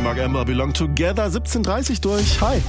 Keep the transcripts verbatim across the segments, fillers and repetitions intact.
Mark Amber, Belong Together, siebzehn Uhr dreißig durch. Hi.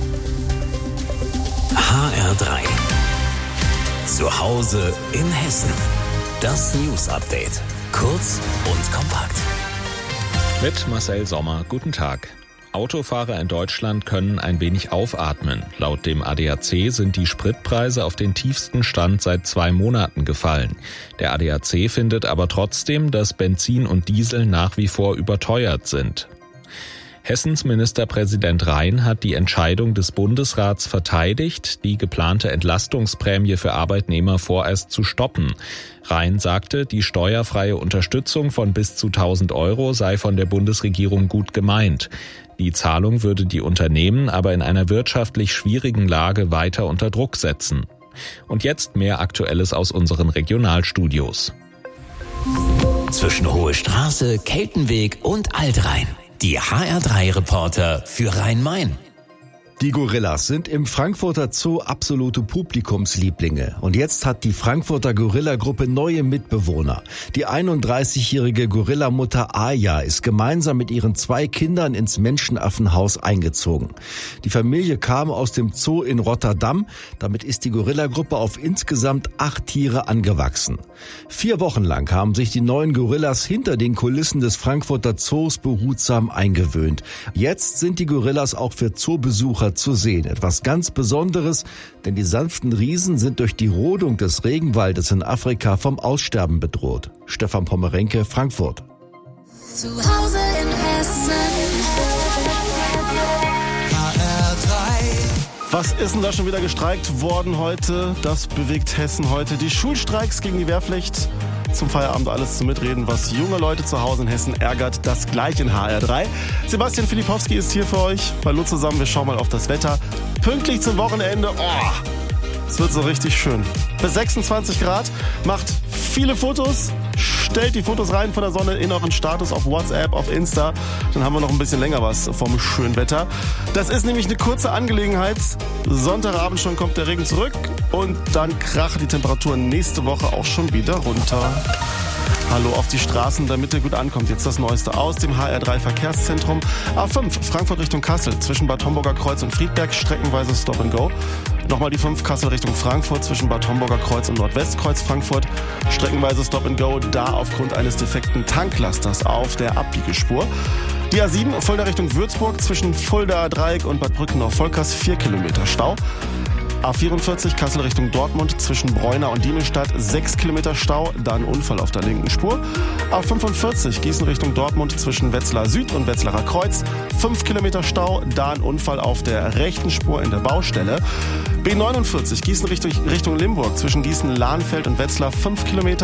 H R drei. Zu Hause in Hessen. Das News Update. Kurz und kompakt. Mit Marcel Sommer. Guten Tag. Autofahrer in Deutschland können ein wenig aufatmen. Laut dem A D A C sind die Spritpreise auf den tiefsten Stand seit zwei Monaten gefallen. Der A D A C findet aber trotzdem, dass Benzin und Diesel nach wie vor überteuert sind. Hessens Ministerpräsident Rhein hat die Entscheidung des Bundesrats verteidigt, die geplante Entlastungsprämie für Arbeitnehmer vorerst zu stoppen. Rhein sagte, die steuerfreie Unterstützung von bis zu tausend Euro sei von der Bundesregierung gut gemeint. Die Zahlung würde die Unternehmen aber in einer wirtschaftlich schwierigen Lage weiter unter Druck setzen. Und jetzt mehr Aktuelles aus unseren Regionalstudios. Zwischen Hohe Straße, Keltenweg und Altrhein. Die H R drei Reporter für Rhein-Main. Die Gorillas sind im Frankfurter Zoo absolute Publikumslieblinge. Und jetzt hat die Frankfurter Gorilla-Gruppe neue Mitbewohner. Die einunddreißigjährige Gorillamutter Aya ist gemeinsam mit ihren zwei Kindern ins Menschenaffenhaus eingezogen. Die Familie kam aus dem Zoo in Rotterdam. Damit ist die Gorilla-Gruppe auf insgesamt acht Tiere angewachsen. Vier Wochen lang haben sich die neuen Gorillas hinter den Kulissen des Frankfurter Zoos behutsam eingewöhnt. Jetzt sind die Gorillas auch für Zoobesucher zu sehen. Etwas ganz Besonderes, denn die sanften Riesen sind durch die Rodung des Regenwaldes in Afrika vom Aussterben bedroht. Stefan Pommerenke, Frankfurt. Zu Hause in Hessen. H R drei. Was ist denn da schon wieder gestreikt worden heute? Das bewegt Hessen heute. Die Schulstreiks gegen die Wehrpflicht. Zum Feierabend alles zum Mitreden, was junge Leute zu Hause in Hessen ärgert, das gleich in H R drei. Sebastian Filipowski ist hier für euch. Hallo zusammen, wir schauen mal auf das Wetter. Pünktlich zum Wochenende, oh, es wird so richtig schön. Bis sechsundzwanzig Grad, macht viele Fotos, stellt die Fotos rein von der Sonne in euren Status auf WhatsApp, auf Insta. Dann haben wir noch ein bisschen länger was vom schönen Wetter. Das ist nämlich eine kurze Angelegenheit. Sonntagabend schon kommt der Regen zurück und dann krachen die Temperaturen nächste Woche auch schon wieder runter. Hallo auf die Straßen, damit ihr gut ankommt. Jetzt das Neueste aus dem H R drei Verkehrszentrum. A fünf, Frankfurt Richtung Kassel, zwischen Bad Homburger Kreuz und Friedberg, streckenweise Stop and Go. Nochmal die fünf, Kassel Richtung Frankfurt, zwischen Bad Homburger Kreuz und Nordwestkreuz Frankfurt, streckenweise Stop and Go, da aufgrund eines defekten Tanklasters auf der Abbiegespur. Die A sieben, Fulda Richtung Würzburg, zwischen Fulda Dreieck und Bad Brückenau-Volkers, vier Kilometer Stau. A vierundvierzig, Kassel Richtung Dortmund, zwischen Breuna und Diemelsstadt, sechs Kilometer Stau, da ein Unfall auf der linken Spur. A fünfundvierzig, Gießen Richtung Dortmund, zwischen Wetzlar Süd und Wetzlarer Kreuz, fünf Kilometer Stau, da ein Unfall auf der rechten Spur in der Baustelle. B neunundvierzig, Gießen Richtung, Richtung Limburg, zwischen Gießen-Lahnfeld und Wetzlar, fünf Kilometer.